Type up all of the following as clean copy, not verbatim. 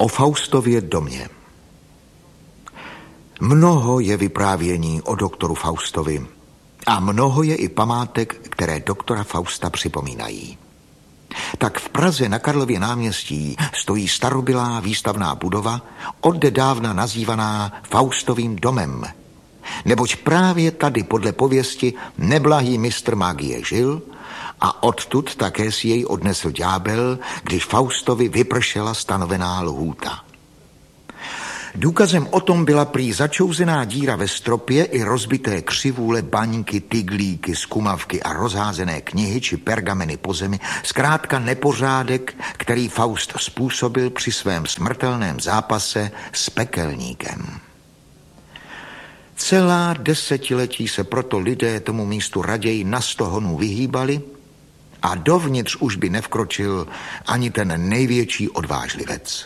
O Faustově domě. Mnoho je vyprávění o doktoru Faustovi a mnoho je i památek, které doktora Fausta připomínají. Tak v Praze na Karlově náměstí stojí starobylá výstavná budova, odedávna nazývaná Faustovým domem. Neboť právě tady podle pověsti neblahý mistr magie žil a odtud také si jej odnesl ďábel, když Faustovi vypršela stanovená lhůta. Důkazem o tom byla prý začouzená díra ve stropě i rozbité křivůle, baňky, tyglíky, skumavky a rozházené knihy či pergameny po zemi, zkrátka nepořádek, který Faust způsobil při svém smrtelném zápase s pekelníkem. Celá desetiletí se proto lidé tomu místu raději na 100 honů vyhýbali a dovnitř už by nevkročil ani ten největší odvážlivec.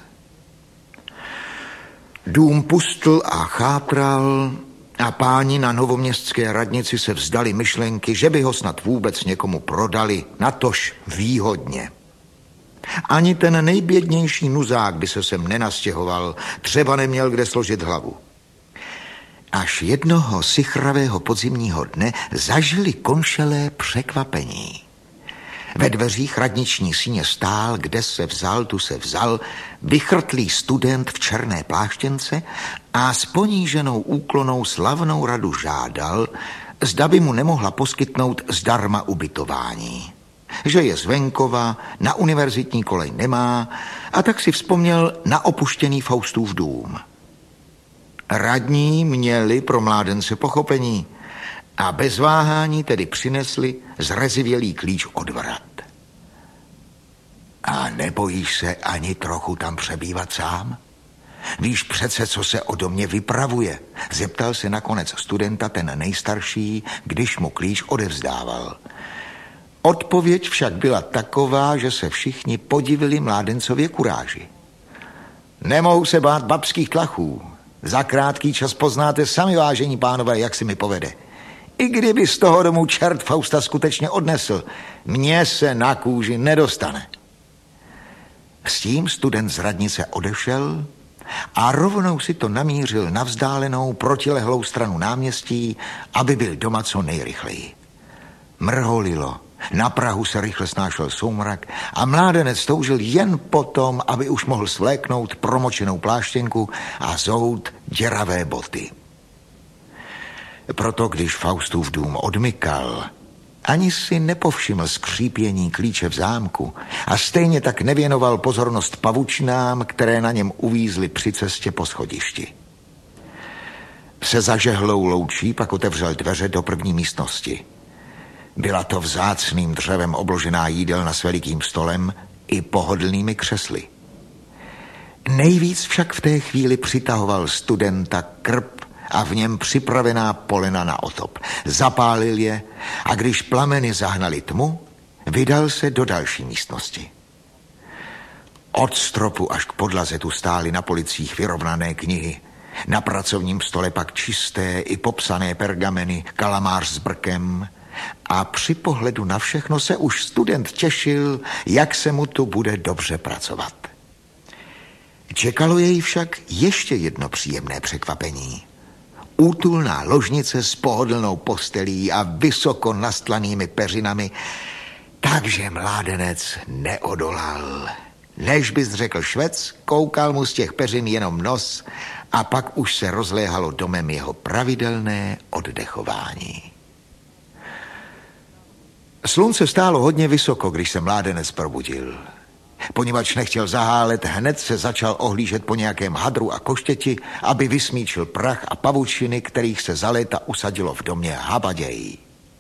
Dům pustl a chátral a páni na novoměstské radnici se vzdali myšlenky, že by ho snad vůbec někomu prodali, natož výhodně. Ani ten nejbědnější nuzák by se sem nenastěhoval, třeba neměl kde složit hlavu. Až jednoho sichravého podzimního dne zažili konšelé překvapení. Ve dveřích radniční síně stál, kde se vzal, tu se vzal, vychrtlý student v černé pláštěnce a s poníženou úklonou slavnou radu žádal, zda by mu nemohla poskytnout zdarma ubytování. Že je z venkova, na univerzitní kolej nemá a tak si vzpomněl na opuštěný Faustův dům. Radní měli pro mládence pochopení a bez váhání tedy přinesli zrezivělý klíč od vrat. A nebojíš se ani trochu tam přebývat sám? Víš přece, co se o domě vypravuje, zeptal se nakonec studenta ten nejstarší, když mu klíč odevzdával. Odpověď však byla taková, že se všichni podivili mládencově kuráži. Nemohu se bát babských tlachů. Za krátký čas poznáte sami, vážení pánové, jak si mi povede. I kdyby z toho domu čert Fausta skutečně odnesl, mně se na kůži nedostane. S tím student z radnice odešel a rovnou si to namířil na vzdálenou protilehlou stranu náměstí, aby byl doma co nejrychleji. Mrholilo, na prahu se rychle snášel soumrak a mládenec toužil jen potom, aby už mohl svléknout promočenou pláštěnku a zout děravé boty. Proto, když Faustův dům odmykal, ani si nepovšiml skřípění klíče v zámku a stejně tak nevěnoval pozornost pavučinám, které na něm uvízly při cestě po schodišti. Se zažehlou loučí pak otevřel dveře do první místnosti. Byla to vzácným dřevem obložená jídelna s velikým stolem i pohodlnými křesly. Nejvíc však v té chvíli přitahoval studenta krb a v něm připravená polena na otop. Zapálil je a když plameny zahnaly tmu, vydal se do další místnosti. Od stropu až k podlaze tu stály na policích vyrovnané knihy. Na pracovním stole pak čisté i popsané pergameny, kalamář s brkem a při pohledu na všechno se už student těšil, jak se mu tu bude dobře pracovat. Čekalo jej však ještě jedno příjemné překvapení. Útulná ložnice s pohodlnou postelí a vysoko nastlanými peřinami, takže mládenec neodolal. Než bys řekl švec, koukal mu z těch peřin jenom nos a pak už se rozléhalo domem jeho pravidelné oddechování. Slunce stálo hodně vysoko, když se mládenec probudil. Poněvadž nechtěl zahálet, hned se začal ohlížet po nějakém hadru a koštěti, aby vysmíčil prach a pavučiny, kterých se za léta usadilo v domě habaději.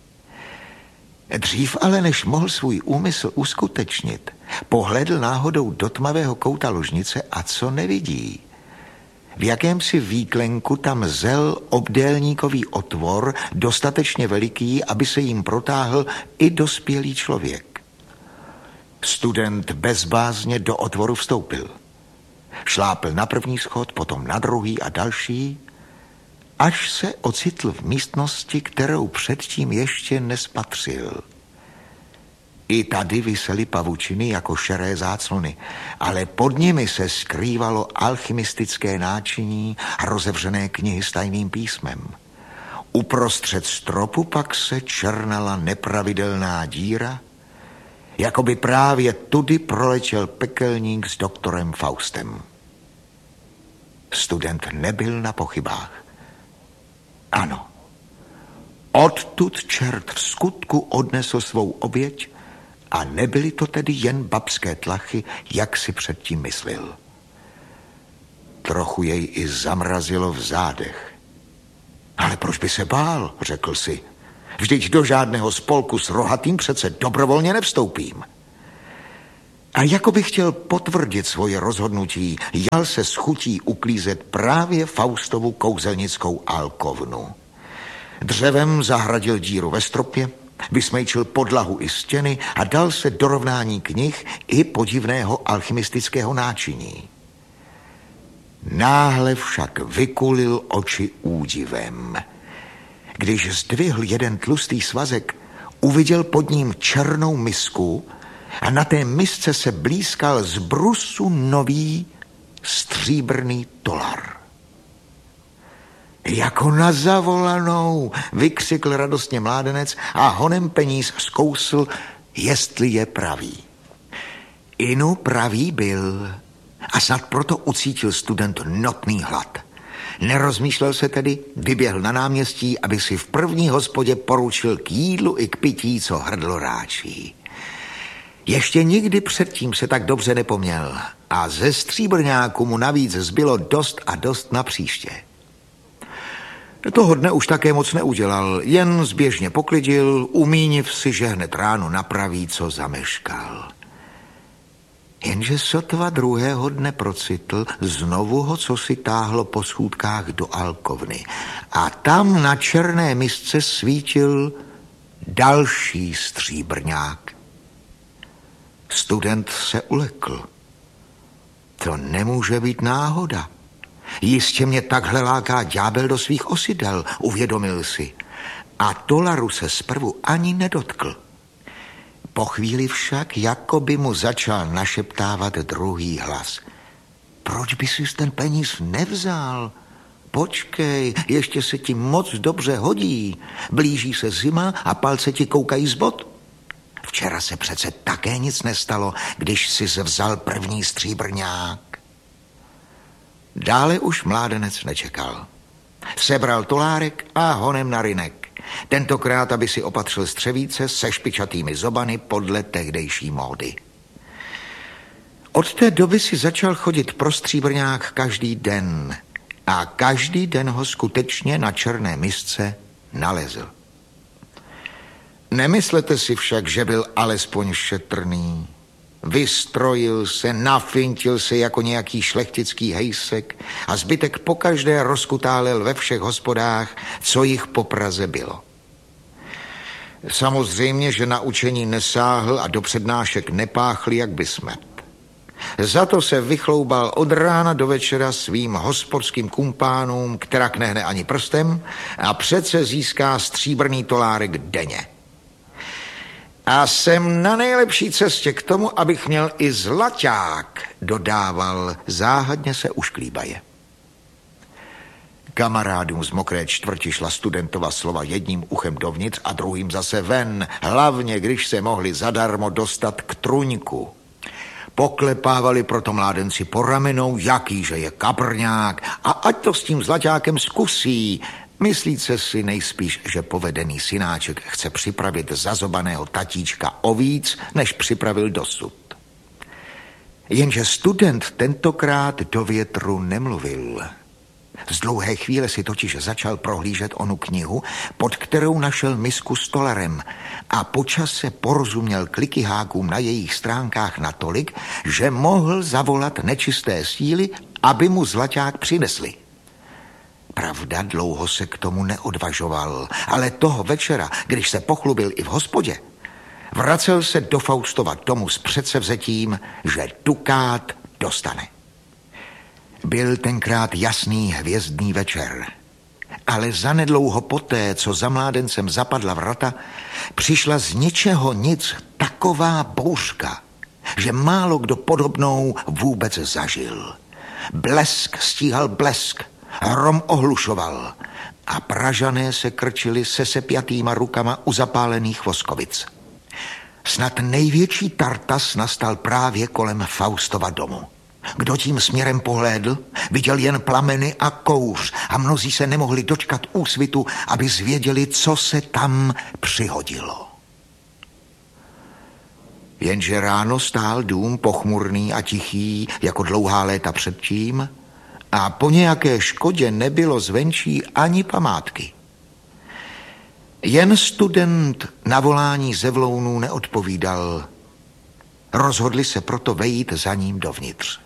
Dřív ale, než mohl svůj úmysl uskutečnit, pohledl náhodou do tmavého kouta ložnice a co nevidí. V jakémsi výklenku tam zel obdélníkový otvor, dostatečně veliký, aby se jim protáhl i dospělý člověk. Student bezbázně do otvoru vstoupil. Šlápl na první schod, potom na druhý a další, až se ocitl v místnosti, kterou předtím ještě nespatřil. I tady visely pavučiny jako šeré záclony, ale pod nimi se skrývalo alchymistické náčiní a rozevřené knihy s tajným písmem. Uprostřed stropu pak se černala nepravidelná díra, jako by právě tudy proletěl pekelník s doktorem Faustem. Student nebyl na pochybách. Ano, odtud čert v skutku odnesl svou oběť a nebyly to tedy jen babské tlachy, jak si předtím myslel. Trochu jej i zamrazilo v zádech. Ale proč by se bál, řekl si. Vždyť do žádného spolku s rohatým přece dobrovolně nevstoupím. A jako by chtěl potvrdit svoje rozhodnutí, jal se s chutí uklízet právě Faustovu kouzelnickou alkovnu. Dřevem zahradil díru ve stropě, vysmejčil podlahu i stěny a dal se do rovnání knih i podivného alchymistického náčiní. Náhle však vykulil oči údivem. Když zdvihl jeden tlustý svazek, uviděl pod ním černou misku a na té misce se blízkal z brusu nový stříbrný tolar. Jako na zavolanou, vykřikl radostně mládenec a honem peníz zkousl, jestli je pravý. Inu pravý byl a snad proto ucítil student notný hlad. Nerozmýšlel se tedy, vyběhl na náměstí, aby si v první hospodě poručil k jídlu i k pití, co hrdlo ráčí. Ještě nikdy předtím se tak dobře nepoměl a ze stříbrňáku mu navíc zbylo dost a dost na příště. Toho dne už také moc neudělal, jen zběžně poklidil, umíniv si, že hned ráno napraví, co zameškal. Jenže sotva druhého dne procitl, znovu ho cosi táhlo po schůdkách do alkovny. A tam na černé misce svítil další stříbrňák. Student se ulekl. To nemůže být náhoda. Jistě mě takhle láká ďábel do svých osidel, uvědomil si. A tolaru se zprvu ani nedotkl. Po chvíli však, jako by mu začal našeptávat druhý hlas. Proč by si ten peníz nevzal? Počkej, ještě se ti moc dobře hodí. Blíží se zima a palce ti koukají z bot. Včera se přece také nic nestalo, když si vzal první stříbrňák. Dále už mládenec nečekal. Sebral tolárek a honem na rynek. Tentokrát, aby si opatřil střevíce se špičatými zobany podle tehdejší módy. Od té doby si začal chodit pro stříbrňák každý den a každý den ho skutečně na černé misce nalezl. Nemyslete si však, že byl alespoň šetrný. Vystrojil se, nafintil se jako nějaký šlechtický hejsek a zbytek pokaždé rozkutálel ve všech hospodách, co jich po Praze bylo. Samozřejmě, že na učení nesáhl a do přednášek nepáchl, jak by smet. Za to se vychloubal od rána do večera svým hospodským kumpánům, kterak nehne ani prstem a přece získá stříbrný tolárek denně. A jsem na nejlepší cestě k tomu, abych měl i zlaťák, dodával, záhadně se ušklíbaje. Kamarádům z mokré čtvrti šla studentova slova jedním uchem dovnitř a druhým zase ven, hlavně když se mohli zadarmo dostat k truňku. Poklepávali proto mládenci po ramenou, jakýže je kabrňák a ať to s tím zlaťákem zkusí. Myslíce si nejspíš, že povedený synáček chce připravit zazobaného tatíčka o víc, než připravil dosud. Jenže student tentokrát do větru nemluvil. Z dlouhé chvíle si totiž začal prohlížet onu knihu, pod kterou našel misku s tolarem a počas se porozuměl klikyhákům na jejich stránkách natolik, že mohl zavolat nečisté síly, aby mu zlaťák přinesli. Pravda, dlouho se k tomu neodvažoval, ale toho večera, když se pochlubil i v hospodě, vracel se do Faustova domu s předsevzetím, že dukát dostane. Byl tenkrát jasný hvězdný večer. Ale zanedlouho poté, co za mládencem zapadla vrata, přišla z ničeho nic taková bouřka, že málo kdo podobnou vůbec zažil. Blesk stíhal blesk, hrom ohlušoval a Pražané se krčili se sepjatýma rukama u zapálených voskovic. Snad největší tartas nastal právě kolem Faustova domu. Kdo tím směrem pohlédl, viděl jen plameny a kouř a mnozí se nemohli dočkat úsvitu, aby zvěděli, co se tam přihodilo. Jenže ráno stál dům pochmurný a tichý, jako dlouhá léta předtím, a po nějaké škodě nebylo zvenčí ani památky. Jen student na volání ze Vlounů neodpovídal. Rozhodli se proto vejít za ním dovnitř.